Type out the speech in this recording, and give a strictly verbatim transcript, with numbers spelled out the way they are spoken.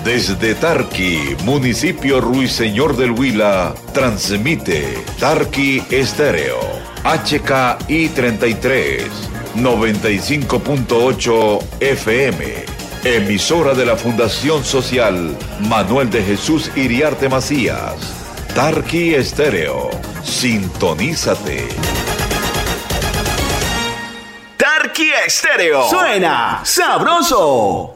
Desde Tarqui, municipio Ruiseñor del Huila, transmite Tarqui Estéreo, H K I treinta y tres, noventa y cinco punto ocho F M, emisora de la Fundación Social Manuel de Jesús Iriarte Macías. Tarqui Estéreo, sintonízate. Tarqui Estéreo, suena sabroso.